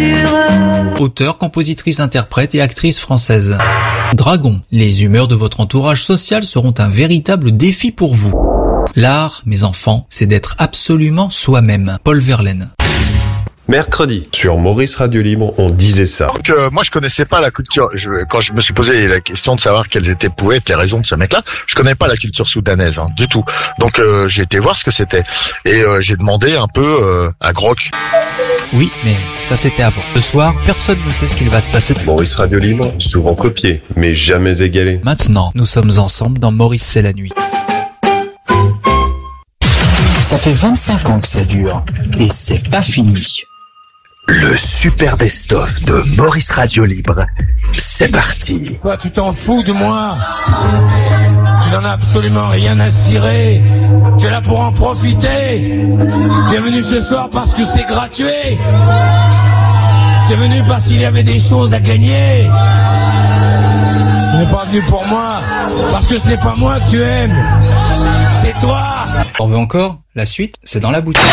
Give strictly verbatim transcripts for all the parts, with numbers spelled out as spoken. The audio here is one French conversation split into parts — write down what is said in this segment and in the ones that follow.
Auteure, compositrice, interprète et actrice française. Dragon, les humeurs de votre entourage social seront un véritable défi pour vous. L'art, mes enfants, c'est d'être absolument soi-même. Paul Verlaine. Mercredi, sur Maurice Radio Libre, on disait ça. Donc euh, moi je connaissais pas la culture. Je, quand je me suis posé la question de savoir quelles étaient pouvaient être les raisons de ce mec-là, je connais pas la culture soudanaise hein, du tout. Donc euh, j'ai été voir ce que c'était et euh, j'ai demandé un peu euh, à Grok. Oui, mais ça c'était avant. Ce soir, personne ne sait ce qu'il va se passer. Maurice Radio Libre, souvent copié, mais jamais égalé. Maintenant, nous sommes ensemble dans Maurice c'est la nuit. Ça fait vingt-cinq ans que ça dure et c'est pas fini. Le super best-of de Maurice Radio Libre, c'est parti. Quoi, tu t'en fous de moi? Tu n'en as absolument rien à cirer. Tu es là pour en profiter. Tu es venu ce soir parce que c'est gratuit. Tu es venu parce qu'il y avait des choses à gagner. Tu n'es pas venu pour moi parce que ce n'est pas moi que tu aimes. C'est toi. On veut encore? La suite, c'est dans la boutique.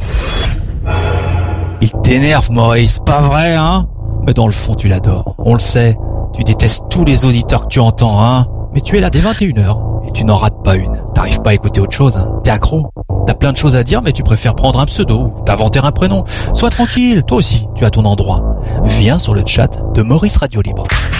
Il t'énerve, Maurice, pas vrai, hein? Mais dans le fond, tu l'adores. On le sait. Tu détestes tous les auditeurs que tu entends, hein? Mais tu es là dès vingt et une heures et tu n'en rates pas une. T'arrives pas à écouter autre chose, hein? T'es accro. T'as plein de choses à dire, mais tu préfères prendre un pseudo, t'inventer un prénom. Sois tranquille, toi aussi, tu as ton endroit. Viens sur le chat de Maurice Radio Libre.